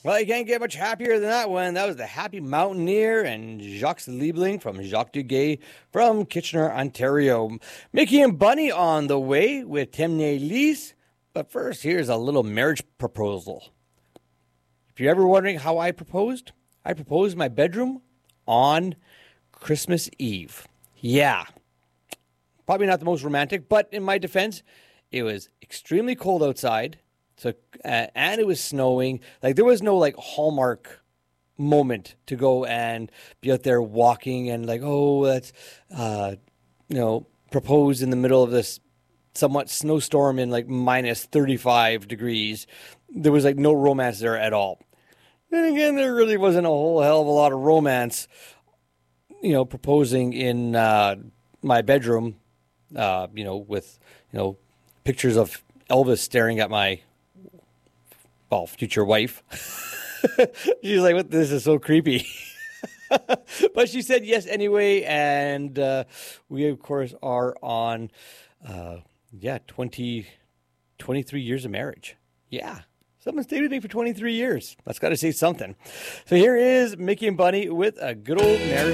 Well, you can't get much happier than that one. That was the Happy Mountaineer and Jacques Liebling from Jacques Duguay from Kitchener, Ontario. Mickey and Bunny on the way with Temne Lise. But first, here's a little marriage proposal. If you're ever wondering how I proposed in my bedroom on Christmas Eve. Yeah. Probably not the most romantic, but in my defense, it was extremely cold outside. So, and it was snowing. Like, there was no, like, Hallmark moment to go and be out there walking and, like, oh, let's, propose in the middle of this somewhat snowstorm in, like, minus 35 degrees. There was, like, no romance there at all. And again, there really wasn't a whole hell of a lot of romance, proposing in my bedroom, with, pictures of Elvis staring at my future wife. She's like, "What? This is so creepy." But she said yes anyway, and we of course are on 23 years of marriage. Yeah. Someone stayed with me for 23 years. That's got to say something. So here is Mickey and Bunny with a good old marriage.